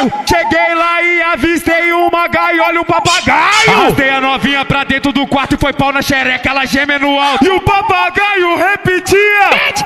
Cheguei lá e avistei uma gaiola e um papagaio. Arrastei a novinha pra dentro do quarto e foi pau na xereca, ela geme no alto. E o papagaio repetia: